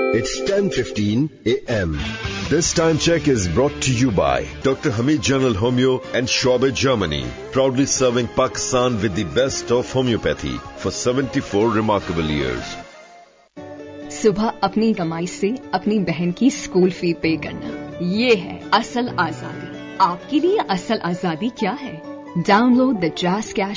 It's 10:15 a.m. This time check is brought to you by Dr. Hamid General Homeo and Shobe, Germany, proudly serving Pakistan with the best of homeopathy for 74 remarkable years. सुबह अपनी कमाई से अपनी बहन की school fee पे करना, ये है असल आजादी। आपके लिए असल आजादी क्या है? Download the jazz cash